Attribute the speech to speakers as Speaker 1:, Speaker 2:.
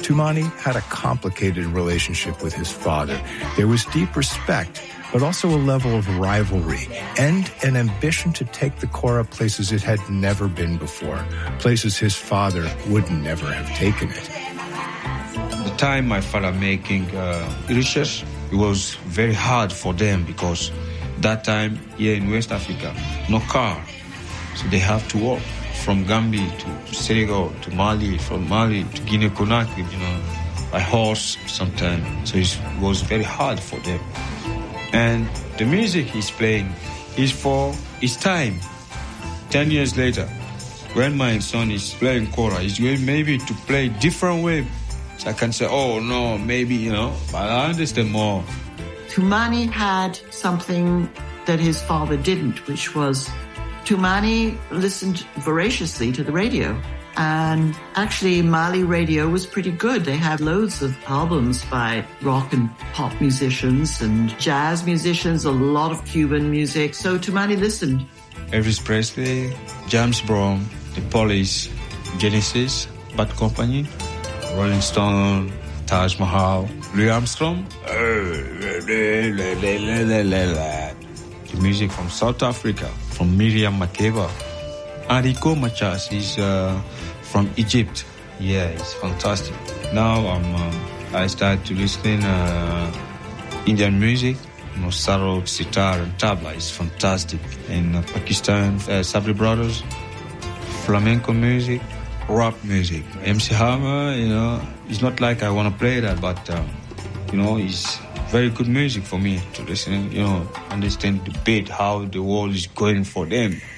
Speaker 1: Toumani had a complicated relationship with his father. There was deep respect, but also a level of rivalry and an ambition to take the Kora places it had never been before, places his father would never have taken it.
Speaker 2: The time my father making research, it was very hard for them because that time here in West Africa, no car. So they have to walk from Gambia to Senegal to Mali, from Mali to Guinea-Conakry, by horse sometimes. So it was very hard for them. And the music he's playing is for his time. 10 years later, when my son is playing Kora, he's going maybe to play different way. So I can say, oh no, maybe, but I understand more.
Speaker 3: Toumani had something that his father didn't, which was Toumani listened voraciously to the radio. And actually, Mali radio was pretty good. They had loads of albums by rock and pop musicians and jazz musicians, a lot of Cuban music. So Toumani listened.
Speaker 2: Elvis Presley, James Brown, The Police, Genesis, Bad Company, Rolling Stone, Taj Mahal, Louis Armstrong. The music from South Africa, from Miriam Makeba. Enrico Machas is from Egypt. Yeah, it's fantastic. Now I start to listen Indian music, sarod, sitar, and tabla. It's fantastic. In Pakistan, Sabri Brothers, flamenco music, rap music. MC Hammer, it's not like I want to play that, but it's very good music for me to listen. Understand the beat, how the world is going for them.